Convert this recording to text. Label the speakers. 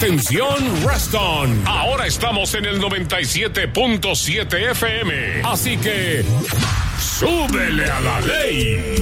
Speaker 1: Atención, Reston. Ahora estamos en el 97.7 FM. Así que, ¡súbele a la ley!